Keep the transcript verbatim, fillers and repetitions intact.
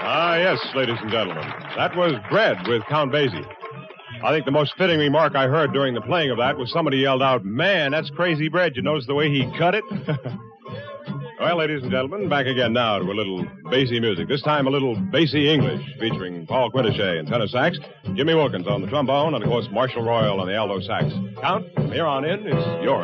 Ah, yes, ladies and gentlemen. That was Bread with Count Basie. I think the most fitting remark I heard during the playing of that was somebody yelled out, "Man, that's crazy bread." You notice the way he cut it? Well, ladies and gentlemen, back again now to a little Basie music. This time a little Basie English, featuring Paul Quintache in tenor sax, Jimmy Wilkins on the trombone, and, of course, Marshall Royal on the alto sax. Count, from here on in, it's yours.